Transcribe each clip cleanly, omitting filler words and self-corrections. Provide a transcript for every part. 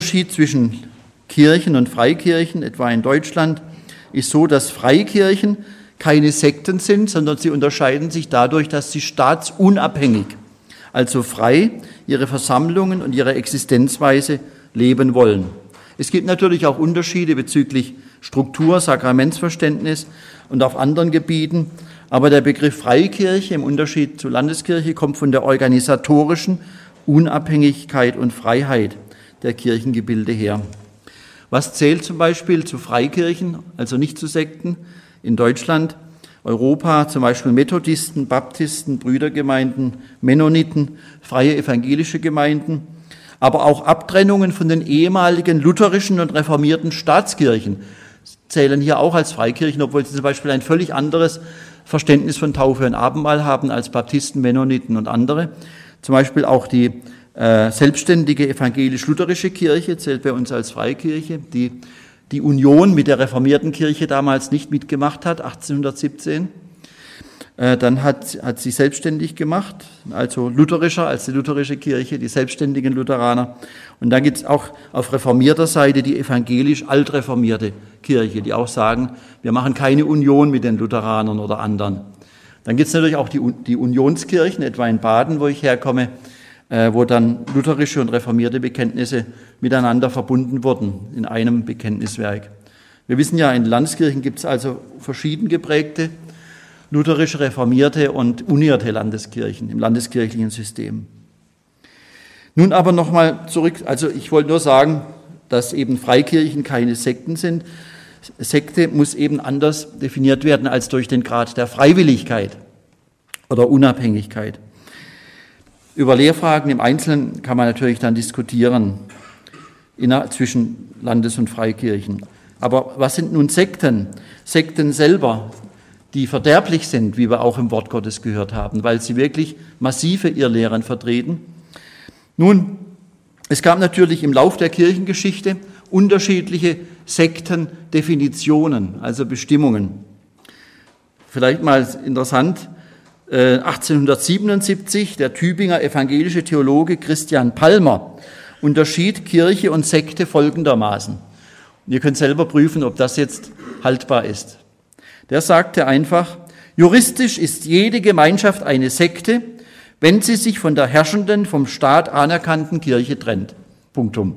Unterschied zwischen Kirchen und Freikirchen, etwa in Deutschland, ist so, dass Freikirchen keine Sekten sind, sondern sie unterscheiden sich dadurch, dass sie staatsunabhängig, also frei, ihre Versammlungen und ihre Existenzweise leben wollen. Es gibt natürlich auch Unterschiede bezüglich Struktur, Sakramentsverständnis und auf anderen Gebieten, aber der Begriff Freikirche im Unterschied zur Landeskirche kommt von der organisatorischen Unabhängigkeit und Freiheit der Kirchengebilde her. Was zählt zum Beispiel zu Freikirchen, also nicht zu Sekten, in Deutschland, Europa, zum Beispiel Methodisten, Baptisten, Brüdergemeinden, Mennoniten, freie evangelische Gemeinden, aber auch Abtrennungen von den ehemaligen lutherischen und reformierten Staatskirchen zählen hier auch als Freikirchen, obwohl sie zum Beispiel ein völlig anderes Verständnis von Taufe und Abendmahl haben als Baptisten, Mennoniten und andere. Zum Beispiel auch die selbstständige evangelisch-lutherische Kirche zählt bei uns als Freikirche, die Union mit der reformierten Kirche damals nicht mitgemacht hat, 1817. Dann hat sie selbstständig gemacht, also lutherischer als die lutherische Kirche, die selbstständigen Lutheraner. Und dann gibt es auch auf reformierter Seite die evangelisch-altreformierte Kirche, die auch sagen, wir machen keine Union mit den Lutheranern oder anderen. Dann gibt es natürlich auch die Unionskirchen, etwa in Baden, wo ich herkomme, wo dann lutherische und reformierte Bekenntnisse miteinander verbunden wurden in einem Bekenntniswerk. Wir wissen ja, in Landeskirchen gibt es also verschieden geprägte lutherische, reformierte und unierte Landeskirchen im landeskirchlichen System. Nun aber nochmal zurück, also ich wollte nur sagen, dass eben Freikirchen keine Sekten sind. Sekte muss eben anders definiert werden als durch den Grad der Freiwilligkeit oder Unabhängigkeit. Über Lehrfragen im Einzelnen kann man natürlich dann diskutieren zwischen Landes- und Freikirchen. Aber was sind nun Sekten? Sekten selber, die verderblich sind, wie wir auch im Wort Gottes gehört haben, weil sie wirklich massive Irrlehren vertreten. Nun, es gab natürlich im Lauf der Kirchengeschichte unterschiedliche Sektendefinitionen, also Bestimmungen. Vielleicht mal interessant, 1877, der Tübinger evangelische Theologe Christian Palmer unterschied Kirche und Sekte folgendermaßen. Und ihr könnt selber prüfen, ob das jetzt haltbar ist. Der sagte einfach, juristisch ist jede Gemeinschaft eine Sekte, wenn sie sich von der herrschenden, vom Staat anerkannten Kirche trennt. Punktum.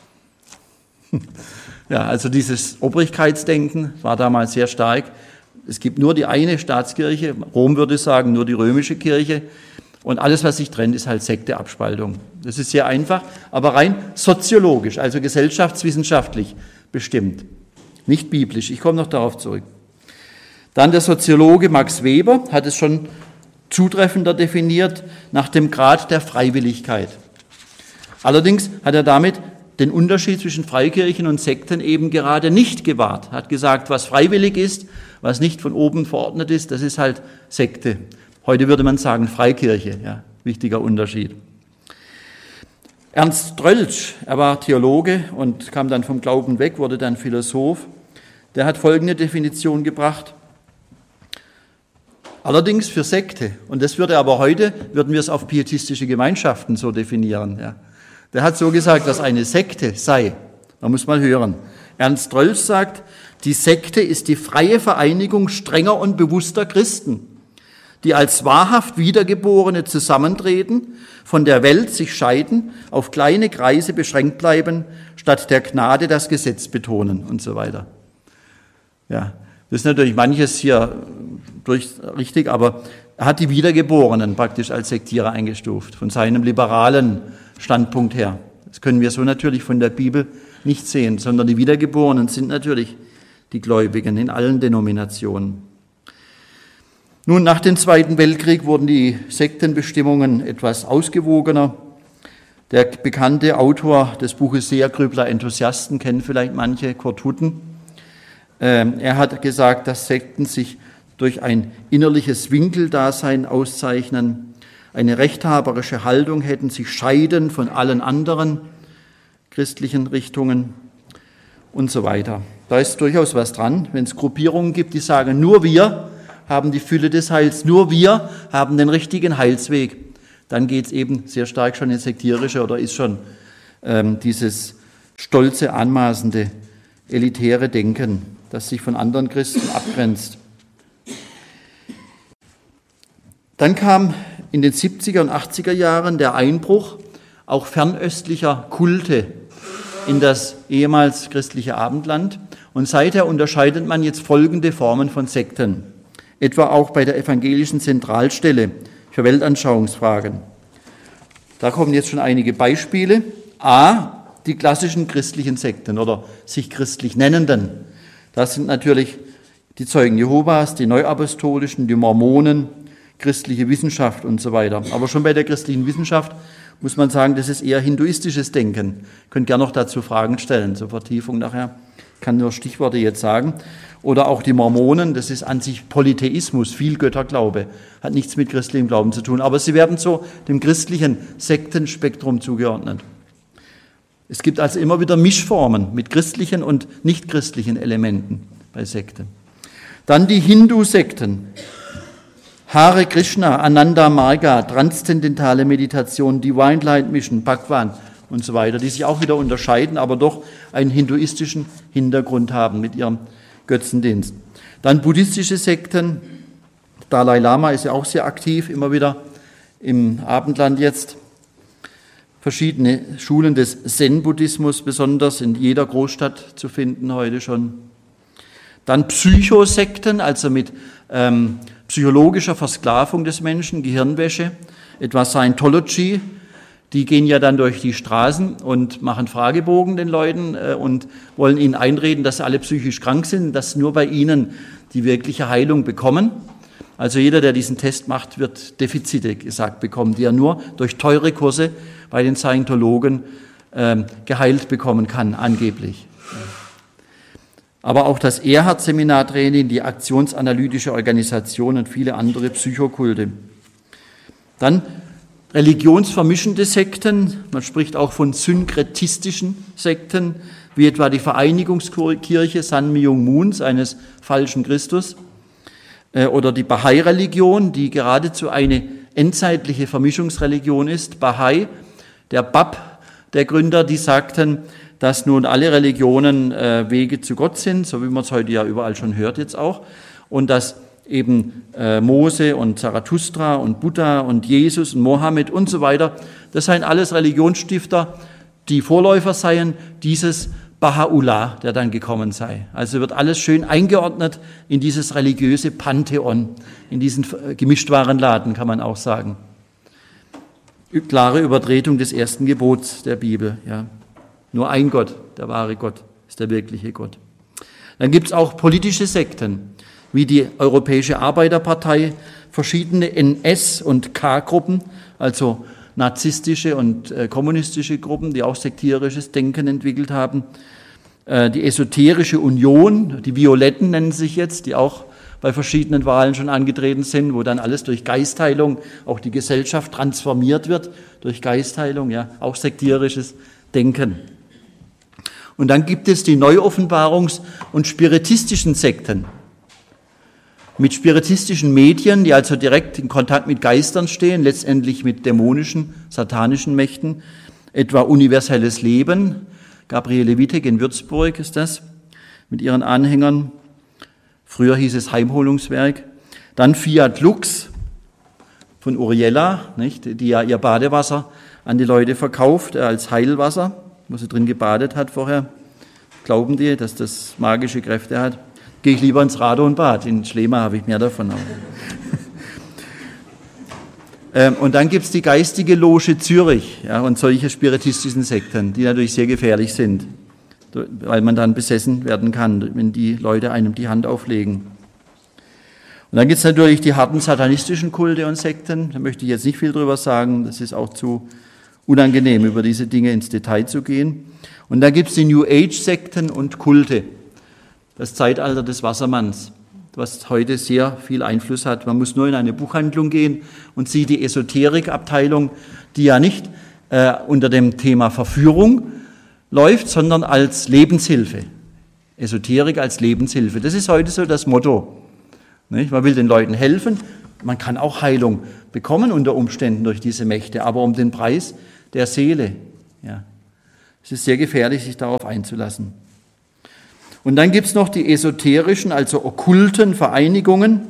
Ja, also dieses Obrigkeitsdenken war damals sehr stark. Es gibt nur die eine Staatskirche, Rom würde sagen, nur die römische Kirche. Und alles, was sich trennt, ist halt Sekte, Abspaltung. Das ist sehr einfach, aber rein soziologisch, also gesellschaftswissenschaftlich bestimmt. Nicht biblisch. Ich komme noch darauf zurück. Dann der Soziologe Max Weber hat es schon zutreffender definiert nach dem Grad der Freiwilligkeit. Allerdings hat er damit den Unterschied zwischen Freikirchen und Sekten eben gerade nicht gewahrt. Hat gesagt, was freiwillig ist, was nicht von oben verordnet ist, das ist halt Sekte. Heute würde man sagen Freikirche, ja, wichtiger Unterschied. Ernst Troeltsch, er war Theologe und kam dann vom Glauben weg, wurde dann Philosoph. Der hat folgende Definition gebracht. Allerdings für Sekte, und das würden wir es auf pietistische Gemeinschaften so definieren. Ja. Der hat so gesagt, dass eine Sekte sei. Man muss mal hören. Ernst Troeltsch sagt, die Sekte ist die freie Vereinigung strenger und bewusster Christen, die als wahrhaft Wiedergeborene zusammentreten, von der Welt sich scheiden, auf kleine Kreise beschränkt bleiben, statt der Gnade das Gesetz betonen und so weiter. Ja, das ist natürlich manches hier richtig, aber er hat die Wiedergeborenen praktisch als Sektierer eingestuft, von seinem liberalen Standpunkt her. Das können wir so natürlich von der Bibel nicht sehen, sondern die Wiedergeborenen sind natürlich die Gläubigen in allen Denominationen. Nun, nach dem Zweiten Weltkrieg wurden die Sektenbestimmungen etwas ausgewogener. Der bekannte Autor des Buches Sehergrübler Enthusiasten, kennen vielleicht manche, Kurt Hutten. Er hat gesagt, dass Sekten sich durch ein innerliches Winkeldasein auszeichnen, eine rechthaberische Haltung hätten, sich scheiden von allen anderen christlichen Richtungen und so weiter. Da ist durchaus was dran, wenn es Gruppierungen gibt, die sagen, nur wir haben die Fülle des Heils, nur wir haben den richtigen Heilsweg. Dann geht es eben sehr stark schon ins Sektierische oder ist schon dieses stolze, anmaßende, elitäre Denken, das sich von anderen Christen abgrenzt. Dann kam in den 70er und 80er Jahren der Einbruch auch fernöstlicher Kulte in das ehemals christliche Abendland. Und seither unterscheidet man jetzt folgende Formen von Sekten, etwa auch bei der evangelischen Zentralstelle für Weltanschauungsfragen. Da kommen jetzt schon einige Beispiele. A, die klassischen christlichen Sekten oder sich christlich nennenden. Das sind natürlich die Zeugen Jehovas, die Neuapostolischen, die Mormonen, christliche Wissenschaft und so weiter. Aber schon bei der christlichen Wissenschaft muss man sagen, das ist eher hinduistisches Denken. Ihr könnt gerne noch dazu Fragen stellen, zur Vertiefung nachher. Ich kann nur Stichworte jetzt sagen. Oder auch die Mormonen, das ist an sich Polytheismus, Vielgötterglaube, hat nichts mit christlichem Glauben zu tun. Aber sie werden so dem christlichen Sektenspektrum zugeordnet. Es gibt also immer wieder Mischformen mit christlichen und nichtchristlichen Elementen bei Sekten. Dann die Hindu-Sekten. Hare Krishna, Ananda Marga, transzendentale Meditation, Divine Light Mission, Bhagwan und so weiter, die sich auch wieder unterscheiden, aber doch einen hinduistischen Hintergrund haben mit ihrem Götzendienst. Dann buddhistische Sekten, Dalai Lama ist ja auch sehr aktiv, immer wieder im Abendland jetzt. Verschiedene Schulen des Zen-Buddhismus, besonders in jeder Großstadt zu finden heute schon. Dann Psychosekten, also mit psychologischer Versklavung des Menschen, Gehirnwäsche, etwa Scientology, die gehen ja dann durch die Straßen und machen Fragebogen den Leuten und wollen ihnen einreden, dass sie alle psychisch krank sind, dass nur bei ihnen die wirkliche Heilung bekommen. Also jeder, der diesen Test macht, wird Defizite gesagt bekommen, die er nur durch teure Kurse bei den Scientologen geheilt bekommen kann, angeblich. Aber auch das Erhard-Seminartraining, die aktionsanalytische Organisation und viele andere Psychokulte. Dann religionsvermischende Sekten, man spricht auch von synkretistischen Sekten, wie etwa die Vereinigungskirche Sun Myung Moons, eines falschen Christus, oder die Bahai-Religion, die geradezu eine endzeitliche Vermischungsreligion ist. Bahai, der Bab, der Gründer, die sagten, dass nun alle Religionen Wege zu Gott sind, so wie man es heute ja überall schon hört jetzt auch, und dass eben Mose und Zarathustra und Buddha und Jesus und Mohammed und so weiter, das seien alles Religionsstifter, die Vorläufer seien dieses Baha'u'llah, der dann gekommen sei. Also wird alles schön eingeordnet in dieses religiöse Pantheon, in diesen Gemischtwarenladen, kann man auch sagen. Klare Übertretung des ersten Gebots der Bibel, ja. Nur ein Gott, der wahre Gott, ist der wirkliche Gott. Dann gibt es auch politische Sekten, wie die Europäische Arbeiterpartei, verschiedene NS- und K-Gruppen, also narzisstische und kommunistische Gruppen, die auch sektierisches Denken entwickelt haben. Die Esoterische Union, die Violetten nennen sich jetzt, die auch bei verschiedenen Wahlen schon angetreten sind, wo dann alles durch Geistheilung, auch die Gesellschaft transformiert wird, durch Geistheilung, ja, auch sektierisches Denken. Und dann gibt es die Neuoffenbarungs- und spiritistischen Sekten. Mit spiritistischen Medien, die also direkt in Kontakt mit Geistern stehen, letztendlich mit dämonischen, satanischen Mächten, etwa Universelles Leben, Gabriele Wittek in Würzburg ist das, mit ihren Anhängern. Früher hieß es Heimholungswerk. Dann Fiat Lux von Uriella, nicht, die ja ihr Badewasser an die Leute verkauft als Heilwasser, wo sie drin gebadet hat vorher. Glauben die, dass das magische Kräfte hat? Gehe ich lieber ins Radonbad. In Schlema habe ich mehr davon. Und dann gibt es die geistige Loge Zürich, ja, und solche spiritistischen Sekten, die natürlich sehr gefährlich sind, weil man dann besessen werden kann, wenn die Leute einem die Hand auflegen. Und dann gibt es natürlich die harten satanistischen Kulte und Sekten. Da möchte ich jetzt nicht viel drüber sagen. Das ist auch zu unangenehm, über diese Dinge ins Detail zu gehen. Und dann gibt es die New Age-Sekten und Kulte. Das Zeitalter des Wassermanns, was heute sehr viel Einfluss hat. Man muss nur in eine Buchhandlung gehen und sieht die Esoterikabteilung, die ja nicht unter dem Thema Verführung läuft, sondern als Lebenshilfe. Esoterik als Lebenshilfe. Das ist heute so das Motto. Nicht? Man will den Leuten helfen. Man kann auch Heilung bekommen unter Umständen durch diese Mächte, aber um den Preis der Seele. Ja. Es ist sehr gefährlich, sich darauf einzulassen. Und dann gibt es noch die esoterischen, also okkulten Vereinigungen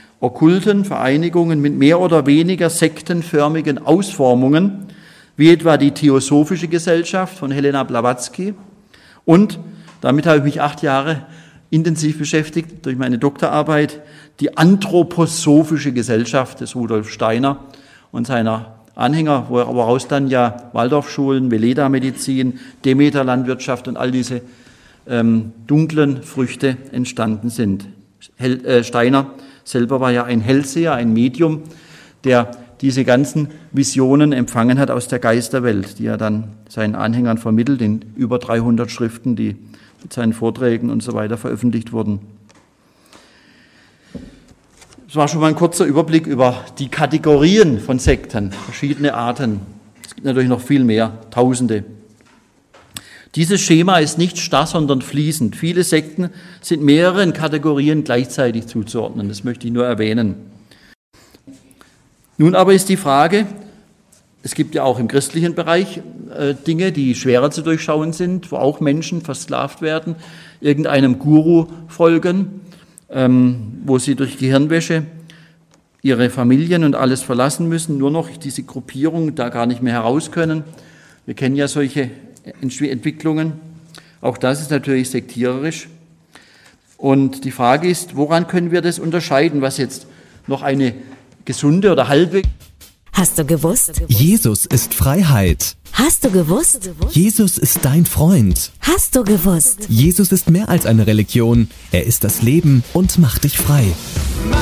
mit mehr oder weniger sektenförmigen Ausformungen, wie etwa die Theosophische Gesellschaft von Helena Blavatsky. Und damit habe ich mich 8 Jahre intensiv beschäftigt durch meine Doktorarbeit, die Anthroposophische Gesellschaft des Rudolf Steiner und seiner Anhänger, woraus dann ja Waldorfschulen, Veleda-Medizin, Demeter-Landwirtschaft und all diese dunklen Früchte entstanden sind. Steiner selber war ja ein Hellseher, ein Medium, der diese ganzen Visionen empfangen hat aus der Geisterwelt, die er dann seinen Anhängern vermittelt in über 300 Schriften, die mit seinen Vorträgen und so weiter veröffentlicht wurden. Das war schon mal ein kurzer Überblick über die Kategorien von Sekten, verschiedene Arten. Es gibt natürlich noch viel mehr, Tausende. Dieses Schema ist nicht starr, sondern fließend. Viele Sekten sind mehreren Kategorien gleichzeitig zuzuordnen. Das möchte ich nur erwähnen. Nun aber ist die Frage, es gibt ja auch im christlichen Bereich Dinge, die schwerer zu durchschauen sind, wo auch Menschen versklavt werden, irgendeinem Guru folgen, wo sie durch Gehirnwäsche ihre Familien und alles verlassen müssen, nur noch diese Gruppierung da gar nicht mehr heraus können. Wir kennen ja solche Entwicklungen. Auch das ist natürlich sektiererisch. Und die Frage ist, woran können wir das unterscheiden, was jetzt noch eine gesunde oder halbwegs... Hast du gewusst? Jesus ist Freiheit. Hast du gewusst? Jesus ist dein Freund. Hast du gewusst? Jesus ist mehr als eine Religion. Er ist das Leben und macht dich frei.